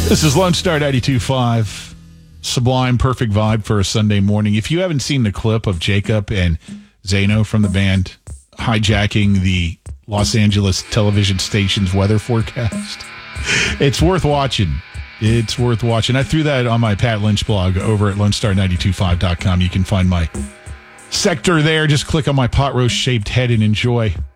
This is Lone Star 92.5. Sublime, perfect vibe for a Sunday morning. If you haven't seen the clip of Jacob and Zano from the band hijacking the Los Angeles television station's weather forecast, it's worth watching. It's worth watching. I threw that on my Pat Lynch blog over at LoneStar925.com. You can find my sector there. Just click on my pot roast shaped head and enjoy.